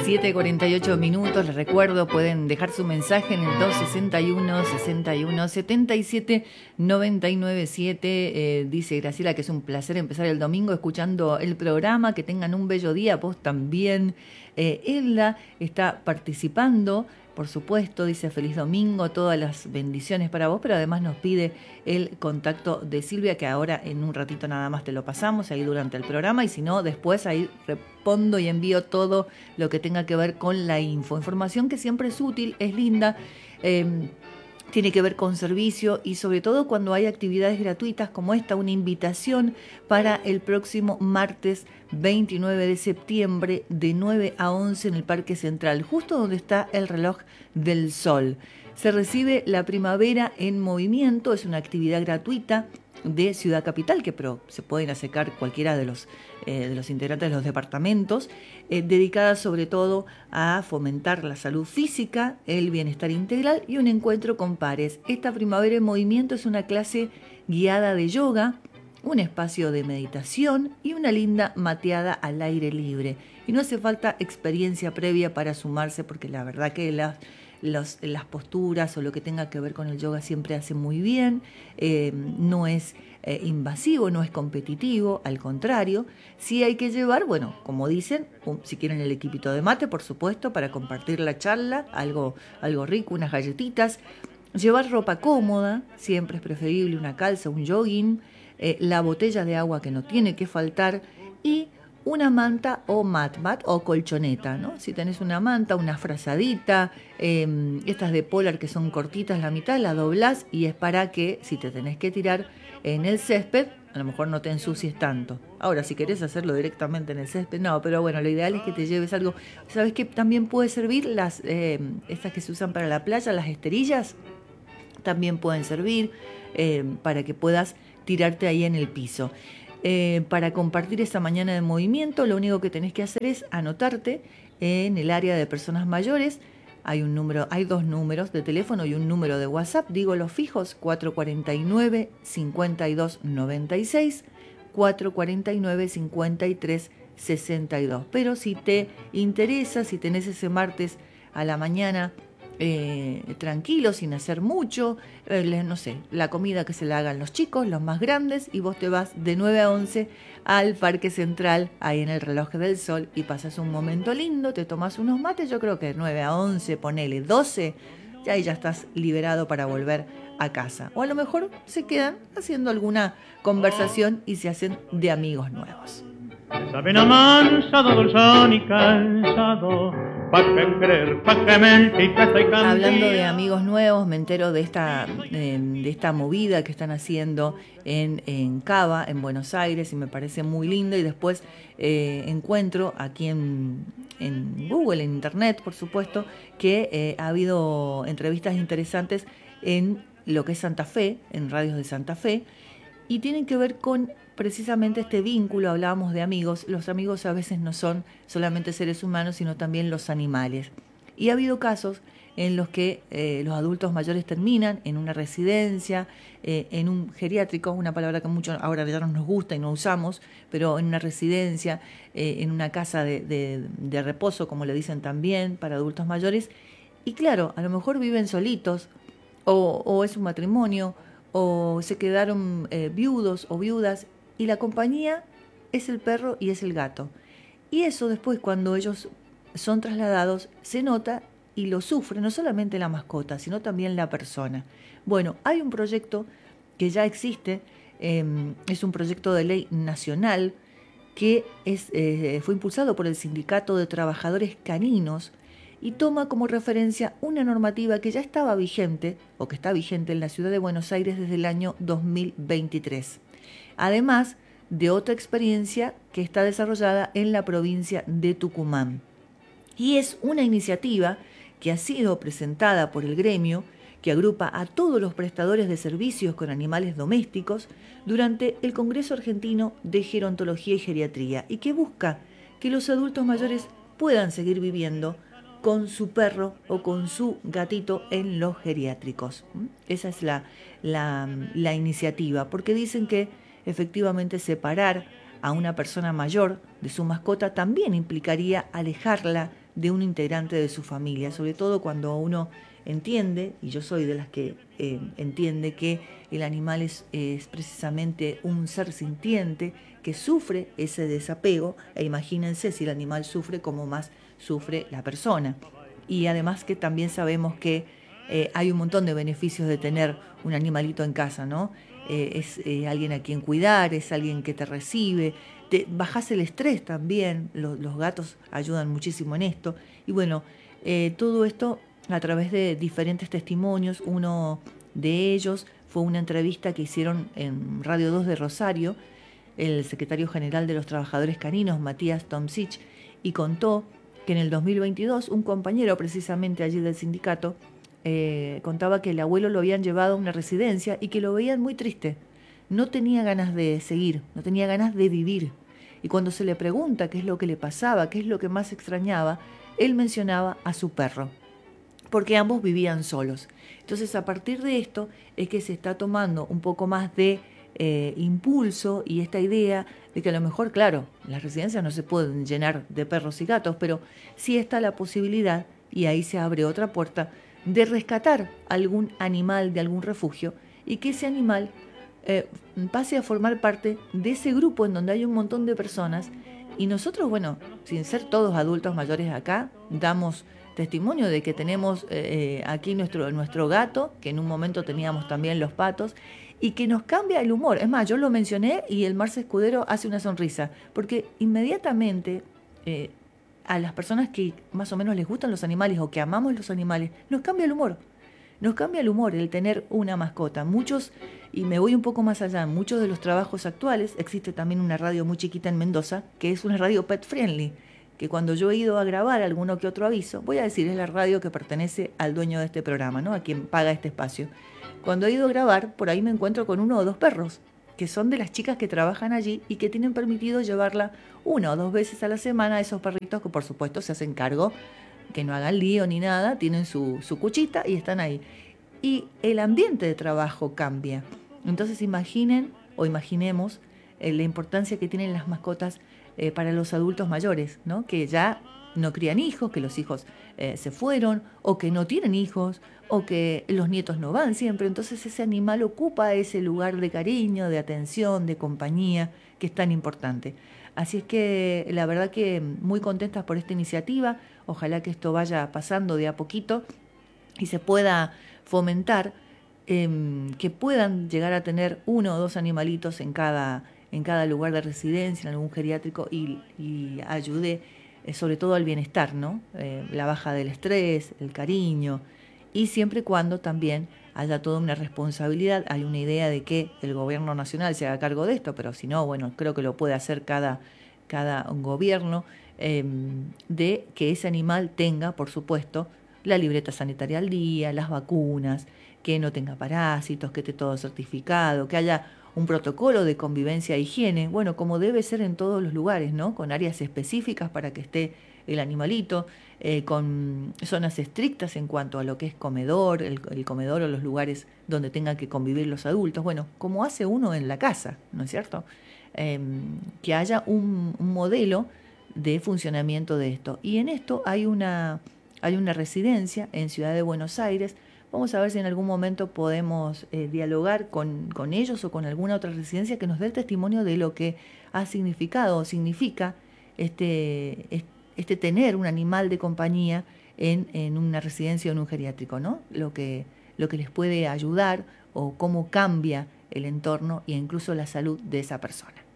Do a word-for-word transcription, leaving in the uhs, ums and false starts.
siete cuarenta y ocho minutos, les recuerdo, pueden dejar su mensaje en el dos sesenta y uno, sesenta y uno, setenta y siete, noventa y nueve siete. Eh, dice Graciela que es un placer empezar el domingo escuchando el programa, que tengan un bello día, vos también. Eh, Elda está participando, por supuesto, dice feliz domingo, todas las bendiciones para vos, pero además nos pide el contacto de Silvia, que ahora en un ratito nada más te lo pasamos ahí durante el programa, y si no, después ahí respondo y envío todo lo que tenga que ver con la info. Información que siempre es útil, es linda, eh, tiene que ver con servicio y sobre todo cuando hay actividades gratuitas como esta, una invitación para el próximo martes veintinueve de septiembre de nueve a once en el Parque Central, justo donde está el reloj del sol. Se recibe la primavera en movimiento, es una actividad gratuita de Ciudad Capital, que pero se pueden acercar cualquiera de los, eh, de los integrantes de los departamentos, eh, dedicada sobre todo a fomentar la salud física, el bienestar integral y un encuentro con pares. Esta primavera en movimiento es una clase guiada de yoga, un espacio de meditación y una linda mateada al aire libre. Y no hace falta experiencia previa para sumarse, porque la verdad que las Los, las posturas o lo que tenga que ver con el yoga siempre hace muy bien, eh, no es eh, invasivo, no es competitivo, al contrario, sí hay que llevar, bueno, como dicen, un, si quieren el equipito de mate, por supuesto, para compartir la charla, algo, algo rico, unas galletitas, llevar ropa cómoda, siempre es preferible una calza, un jogging, eh, la botella de agua que no tiene que faltar y una manta o mat, mat o colchoneta, ¿no? Si tenés una manta, una frazadita, eh, estas de polar que son cortitas, la mitad la doblás y es para que si te tenés que tirar en el césped, a lo mejor no te ensucies tanto. Ahora, si querés hacerlo directamente en el césped, no, pero bueno, lo ideal es que te lleves algo. ¿Sabés qué también puede servir? Las, eh, estas que se usan para la playa, las esterillas, también pueden servir eh, para que puedas tirarte ahí en el piso. Eh, para compartir esta mañana de movimiento, lo único que tenés que hacer es anotarte en el área de personas mayores. Hay un número, hay dos números de teléfono y un número de WhatsApp, digo los fijos, cuatro cuarenta y nueve, cincuenta y dos noventa y seis, cuatro cuarenta y nueve, cincuenta y tres sesenta y dos. Pero si te interesa, si tenés ese martes a la mañana Eh, tranquilo, sin hacer mucho, eh, no sé, la comida que se la hagan los chicos, los más grandes, y vos te vas de nueve a once al Parque Central, ahí en el reloj del sol, y pasas un momento lindo, te tomas unos mates, yo creo que de nueve a once, ponele doce, y ahí ya estás liberado para volver a casa. O a lo mejor se quedan haciendo alguna conversación y se hacen de amigos nuevos. Saben amansado, dulzón y cansado, pa' que creer, pa' que mentir que estoy cansado. Hablando de amigos nuevos, me entero de esta, de, de esta movida que están haciendo en, en Cava, en Buenos Aires, y me parece muy lindo. Y después eh, encuentro aquí en, en Google, en Internet, por supuesto, que eh, ha habido entrevistas interesantes en lo que es Santa Fe, en radios de Santa Fe, y tienen que ver con precisamente este vínculo. Hablábamos de amigos. Los amigos a veces no son solamente seres humanos, sino también los animales. Y ha habido casos en los que eh, los adultos mayores terminan en una residencia, eh, en un geriátrico, una palabra que mucho ahora ya no nos gusta y no usamos, pero en una residencia, eh, en una casa de, de, de reposo, como le dicen también, para adultos mayores. Y claro, a lo mejor viven solitos, o, o es un matrimonio, o se quedaron eh, viudos o viudas, y la compañía es el perro y es el gato. Y eso después, cuando ellos son trasladados, se nota y lo sufre no solamente la mascota, sino también la persona. Bueno, hay un proyecto que ya existe, eh, es un proyecto de ley nacional que es, eh, fue impulsado por el Sindicato de Trabajadores Caninos y toma como referencia una normativa que ya estaba vigente, o que está vigente en la ciudad de Buenos Aires desde el año dos mil veintitrés. Además de otra experiencia que está desarrollada en la provincia de Tucumán. Y es una iniciativa que ha sido presentada por el gremio, que agrupa a todos los prestadores de servicios con animales domésticos durante el Congreso Argentino de Gerontología y Geriatría, y que busca que los adultos mayores puedan seguir viviendo con su perro o con su gatito en los geriátricos. Esa es la, la, la iniciativa, porque dicen que efectivamente separar a una persona mayor de su mascota también implicaría alejarla de un integrante de su familia, sobre todo cuando uno entiende, y yo soy de las que eh, entiende que el animal es, es precisamente un ser sintiente que sufre ese desapego, e imagínense si el animal sufre como más sufre la persona. Y además que también sabemos que eh, hay un montón de beneficios de tener un animalito en casa, ¿no? Eh, es eh, alguien a quien cuidar, es alguien que te recibe, te bajas el estrés también, los, los gatos ayudan muchísimo en esto. Y bueno, eh, todo esto a través de diferentes testimonios. Uno de ellos fue una entrevista que hicieron en Radio dos de Rosario, el secretario general de los Trabajadores Caninos, Matías Tomsich, y contó que en el dos mil veintidós un compañero precisamente allí del sindicato eh, contaba que el abuelo lo habían llevado a una residencia y que lo veían muy triste. No tenía ganas de seguir, no tenía ganas de vivir. Y cuando se le pregunta qué es lo que le pasaba, qué es lo que más extrañaba, él mencionaba a su perro, porque ambos vivían solos. Entonces, a partir de esto es que se está tomando un poco más de eh, impulso y esta idea de que a lo mejor, claro, las residencias no se pueden llenar de perros y gatos, pero sí está la posibilidad, y ahí se abre otra puerta, de rescatar algún animal de algún refugio y que ese animal eh, pase a formar parte de ese grupo en donde hay un montón de personas. Y nosotros, bueno, sin ser todos adultos mayores acá, damos testimonio de que tenemos eh, aquí nuestro, nuestro gato, que en un momento teníamos también los patos, y que nos cambia el humor. Es más, yo lo mencioné y el Marce Escudero hace una sonrisa, porque inmediatamente eh, a las personas que más o menos les gustan los animales o que amamos los animales, nos cambia el humor. Nos cambia el humor el tener una mascota. Muchos, y me voy un poco más allá, muchos de los trabajos actuales, existe también una radio muy chiquita en Mendoza, que es una radio pet friendly, que cuando yo he ido a grabar alguno que otro aviso, voy a decir, es la radio que pertenece al dueño de este programa, ¿no? A quien paga este espacio. Cuando he ido a grabar, por ahí me encuentro con uno o dos perros, que son de las chicas que trabajan allí y que tienen permitido llevarla una o dos veces a la semana a esos perritos que por supuesto se hacen cargo, que no hagan lío ni nada, tienen su, su cuchita y están ahí. Y el ambiente de trabajo cambia. Entonces imaginen o imaginemos eh, la importancia que tienen las mascotas eh, para los adultos mayores, ¿no? Que ya no crían hijos, que los hijos eh, se fueron, o que no tienen hijos, o que los nietos no van siempre. Entonces ese animal ocupa ese lugar de cariño, de atención, de compañía, que es tan importante. Así es que la verdad que muy contentas por esta iniciativa. Ojalá que esto vaya pasando de a poquito y se pueda fomentar eh, que puedan llegar a tener uno o dos animalitos en cada, en cada lugar de residencia, en algún geriátrico, y, y ayude eh, sobre todo al bienestar, ¿no? Eh, la baja del estrés, el cariño, y siempre y cuando también haya toda una responsabilidad. Hay una idea de que el gobierno nacional se haga cargo de esto, pero si no, bueno, creo que lo puede hacer cada, cada gobierno, eh, de que ese animal tenga, por supuesto, la libreta sanitaria al día, las vacunas, que no tenga parásitos, que esté todo certificado, que haya un protocolo de convivencia e higiene, bueno, como debe ser en todos los lugares, ¿no? Con áreas específicas para que esté el animalito, eh, con zonas estrictas en cuanto a lo que es comedor, el, el comedor o los lugares donde tengan que convivir los adultos, bueno, como hace uno en la casa, ¿no es cierto? Eh, que haya un, un modelo de funcionamiento de esto. Y en esto hay una, hay una residencia en Ciudad de Buenos Aires. Vamos a ver si en algún momento podemos eh, dialogar con, con ellos o con alguna otra residencia que nos dé el testimonio de lo que ha significado o significa este, este tener un animal de compañía en, en una residencia o en un geriátrico, ¿no? Lo que, lo que les puede ayudar o cómo cambia el entorno e incluso la salud de esa persona.